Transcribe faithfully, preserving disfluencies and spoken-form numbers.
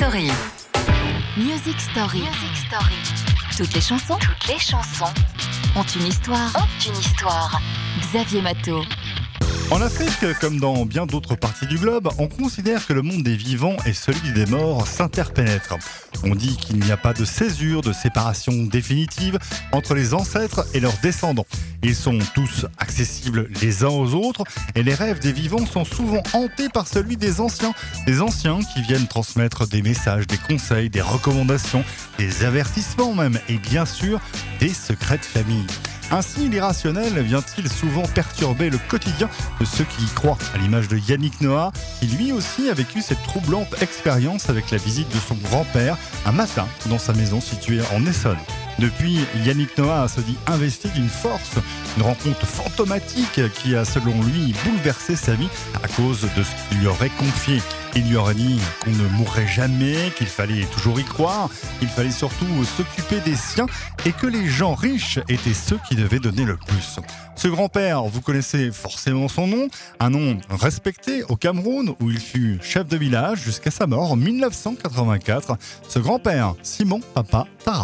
Story. Music Story. Music Story. Toutes les chansons. Toutes les chansons ont une histoire. Ont une histoire. Xavier Matteau. En Afrique, comme dans bien d'autres parties du globe, on considère que le monde des vivants et celui des morts s'interpénètrent. On dit qu'il n'y a pas de césure, de séparation définitive entre les ancêtres et leurs descendants. Ils sont tous accessibles les uns aux autres et les rêves des vivants sont souvent hantés par celui des anciens. Des anciens qui viennent transmettre des messages, des conseils, des recommandations, des avertissements même et bien sûr des secrets de famille. Ainsi, l'irrationnel vient-il souvent perturber le quotidien de ceux qui y croient, à l'image de Yannick Noah, qui lui aussi a vécu cette troublante expérience avec la visite de son grand-père un matin dans sa maison située en Essonne. Depuis, Yannick Noah se dit investi d'une force, une rencontre fantomatique qui a selon lui bouleversé sa vie à cause de ce qu'il lui aurait confié. Il lui aurait dit qu'on ne mourrait jamais, qu'il fallait toujours y croire, qu'il fallait surtout s'occuper des siens et que les gens riches étaient ceux qui devaient donner le plus. Ce grand-père, vous connaissez forcément son nom, un nom respecté au Cameroun où il fut chef de village jusqu'à sa mort en mille neuf cent quatre-vingt-quatre. Ce grand-père, Simon Papa Tara.